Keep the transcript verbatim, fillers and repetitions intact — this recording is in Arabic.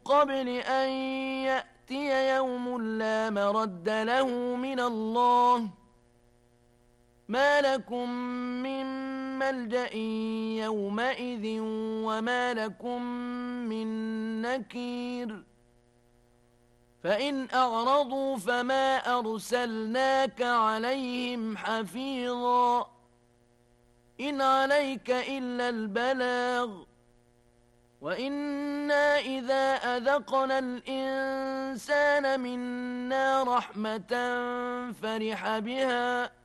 قبل أن يأتي يوم لا مرد له من الله ما لكم من ملجأ يومئذ وما لكم من نكير فإن أعرضوا فما أرسلناك عليهم حفيظا إن عليك إلا البلاغ وإنا إذا أذقنا الإنسان منا رحمة فرح بها